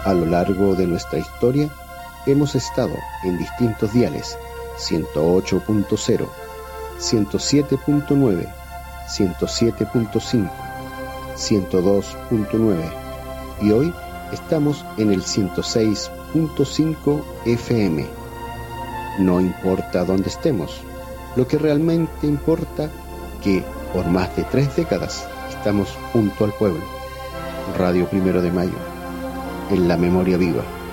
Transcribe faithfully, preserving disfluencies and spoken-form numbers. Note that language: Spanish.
A lo largo de nuestra historia hemos estado en distintos diales: ciento ocho punto cero, ciento siete punto nueve, ciento siete punto cinco, ciento dos punto nueve y hoy estamos en el ciento seis punto cinco F M. No importa dónde estemos, lo que realmente importa que por más de tres décadas estamos junto al pueblo. Radio Primero de Mayo, en la memoria viva.